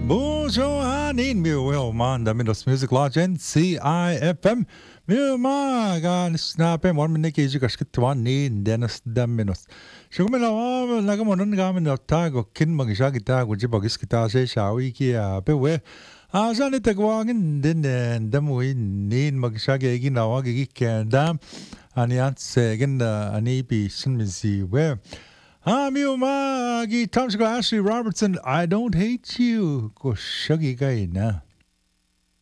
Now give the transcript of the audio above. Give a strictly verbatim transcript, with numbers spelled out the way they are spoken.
Buongiorno, mio man, the Middle Music Lodge and C I F M. Mio man, snap and one minute is get one need Dennis Dominos. Shugumela, Nagamonon Gamin of Tago, Kin Magishagita, which Bogskita says, shall we kia beware. As I need to go in, then them we need Magishagi Ginawagi can dam, and yet again, an E P Sinmisi where. I'm your Maggie Thompson Ashley Robertson. I don't hate you. Go shuggy guy na.